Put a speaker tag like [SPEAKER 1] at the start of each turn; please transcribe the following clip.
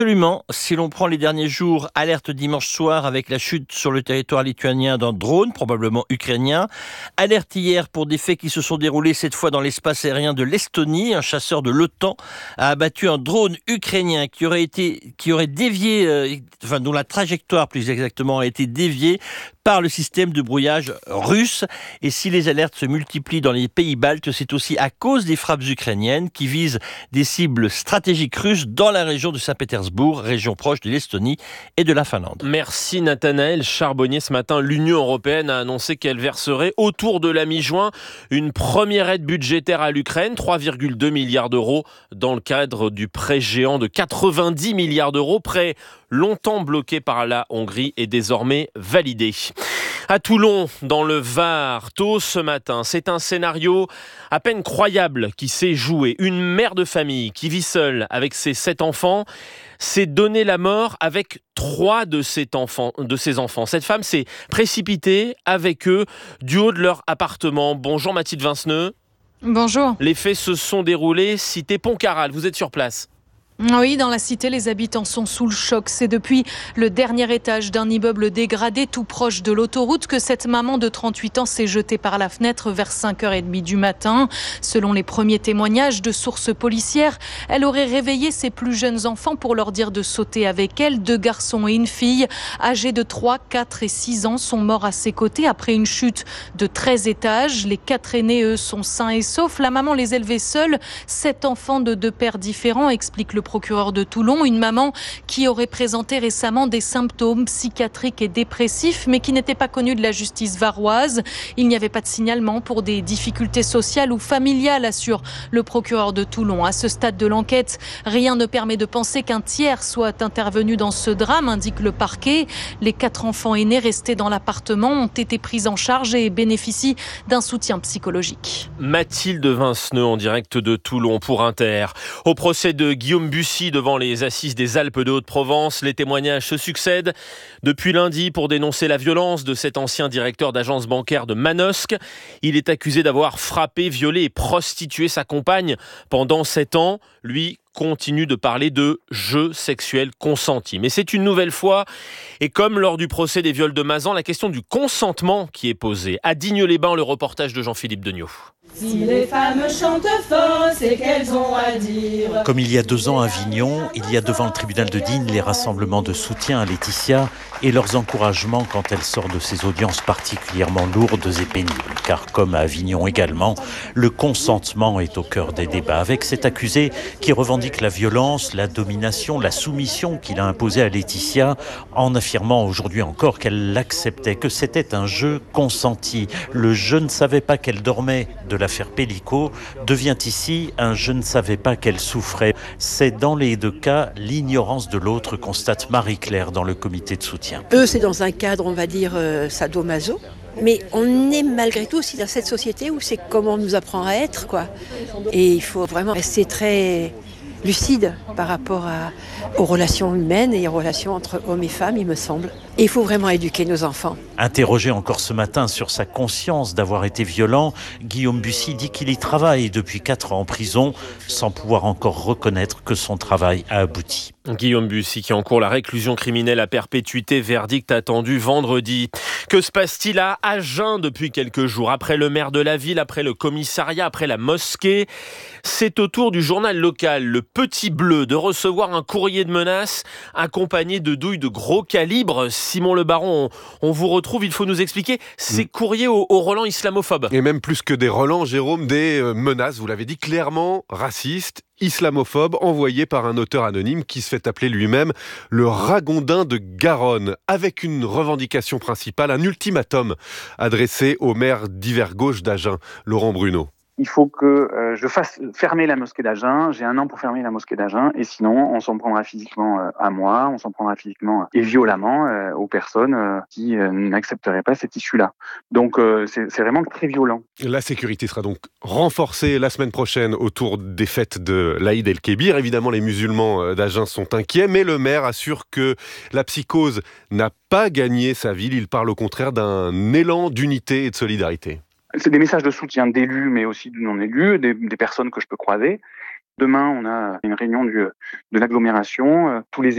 [SPEAKER 1] Absolument. Si l'on prend les derniers jours, alerte dimanche soir avec la chute sur le territoire lituanien d'un drone, probablement ukrainien. Alerte hier pour des faits qui se sont déroulés cette fois dans l'espace aérien de l'Estonie. Un chasseur de l'OTAN a abattu un drone ukrainien qui aurait dévié, dont la trajectoire plus exactement a été déviée par le système de brouillage russe. Et si les alertes se multiplient dans les pays baltes, c'est aussi à cause des frappes ukrainiennes qui visent des cibles stratégiques russes dans la région de Saint-Pétersbourg, région proche de l'Estonie et de la Finlande.
[SPEAKER 2] Merci Nathanaël Charbonnier. Ce matin, l'Union européenne a annoncé qu'elle verserait autour de la mi-juin une première aide budgétaire à l'Ukraine, 3,2 milliards d'euros dans le cadre du prêt géant de 90 milliards d'euros, prêt longtemps bloqué par la Hongrie est désormais validé. À Toulon, dans le Var, tôt ce matin, c'est un scénario à peine croyable qui s'est joué. Une mère de famille qui vit seule avec ses 7 enfants s'est donné la mort avec 3 de ses enfants. Cette femme s'est précipitée avec eux du haut de leur appartement. Bonjour Mathilde Vinceneux.
[SPEAKER 3] Bonjour.
[SPEAKER 2] Les faits se sont déroulés cité Pontcarral. Vous êtes sur place.
[SPEAKER 3] Oui, dans la cité, les habitants sont sous le choc. C'est depuis le dernier étage d'un immeuble dégradé tout proche de l'autoroute que cette maman de 38 ans s'est jetée par la fenêtre vers 5h30 du matin. Selon les premiers témoignages de sources policières, elle aurait réveillé ses plus jeunes enfants pour leur dire de sauter avec elle. 2 garçons et une fille âgés de 3, 4 et 6 ans sont morts à ses côtés après une chute de 13 étages. Les 4 aînés, eux, sont sains et saufs. La maman les élevait seuls. 7 enfants de 2 pères différents, explique le procureur de Toulon, une maman qui aurait présenté récemment des symptômes psychiatriques et dépressifs, mais qui n'était pas connue de la justice varoise. Il n'y avait pas de signalement pour des difficultés sociales ou familiales, assure le procureur de Toulon. À ce stade de l'enquête, rien ne permet de penser qu'un tiers soit intervenu dans ce drame, indique le parquet. Les 4 enfants aînés restés dans l'appartement ont été pris en charge et bénéficient d'un soutien psychologique.
[SPEAKER 2] Mathilde Vinceneux en direct de Toulon pour Inter. Au procès de Guillaume Bussy devant les assises des Alpes de Haute-Provence, les témoignages se succèdent. Depuis lundi, pour dénoncer la violence de cet ancien directeur d'agence bancaire de Manosque, il est accusé d'avoir frappé, violé et prostitué sa compagne pendant 7 ans. Lui continue de parler de jeu sexuel consenti. Mais c'est une nouvelle fois, et comme lors du procès des viols de Mazan, la question du consentement qui est posée. À Digne-les-Bains, le reportage de Jean-Philippe Degnaud.
[SPEAKER 4] Si les femmes chantent faux, c'est qu'elles ont à dire.
[SPEAKER 5] Comme il y a 2 ans à Avignon, il y a devant le tribunal de Digne les rassemblements de soutien à Laetitia et leurs encouragements quand elle sort de ces audiences particulièrement lourdes et pénibles. Car comme à Avignon également, le consentement est au cœur des débats avec cet accusé qui revendique la violence, la domination, la soumission qu'il a imposée à Laetitia en affirmant aujourd'hui encore qu'elle l'acceptait, que c'était un jeu consenti. Le « je ne savais pas qu'elle dormait » de l'affaire Pellico devient ici un « je ne savais pas qu'elle souffrait ». C'est dans les 2 cas l'ignorance de l'autre, constate Marie-Claire dans le comité de soutien.
[SPEAKER 6] Eux, c'est dans un cadre, on va dire, sadomaso. Mais on est malgré tout aussi dans cette société où c'est comment on nous apprend à être, quoi. Et il faut vraiment rester très lucide par rapport aux relations humaines et aux relations entre hommes et femmes, il me semble. Et il faut vraiment éduquer nos enfants.
[SPEAKER 5] Interrogé encore ce matin sur sa conscience d'avoir été violent, Guillaume Bussy dit qu'il y travaille depuis 4 ans en prison sans pouvoir encore reconnaître que son travail a abouti.
[SPEAKER 2] Guillaume Bussy qui encourt la réclusion criminelle à perpétuité, verdict attendu vendredi. Que se passe-t-il à Agen depuis quelques jours? Après le maire de la ville, après le commissariat, après la mosquée, c'est au tour du journal local, le Petit Bleu, de recevoir un courrier de menace accompagné de douilles de gros calibre. Simon Le Baron, on vous retrouve, il faut nous expliquer ces courriers au relent islamophobe.
[SPEAKER 7] Et même plus que des relents, Jérôme, des menaces, vous l'avez dit, clairement racistes, islamophobes, envoyés par un auteur anonyme qui se fait appeler lui-même le Ragondin de Garonne, avec une revendication principale, un ultimatum adressé au maire d'hiver gauche d'Agen, Laurent Bruno.
[SPEAKER 8] Il faut que je fasse fermer la mosquée d'Agen. J'ai 1 an pour fermer la mosquée d'Agen. Et sinon, on s'en prendra physiquement à moi, on s'en prendra physiquement et violemment aux personnes qui n'accepteraient pas cette issue-là. Donc, c'est vraiment très violent.
[SPEAKER 7] La sécurité sera donc renforcée la semaine prochaine autour des fêtes de l'Aïd el-Kébir. Évidemment, les musulmans d'Agen sont inquiets, mais le maire assure que la psychose n'a pas gagné sa ville. Il parle au contraire d'un élan d'unité et de solidarité.
[SPEAKER 8] C'est des messages de soutien d'élus, mais aussi de non-élus, des personnes que je peux croiser. Demain, on a une réunion de l'agglomération. Tous les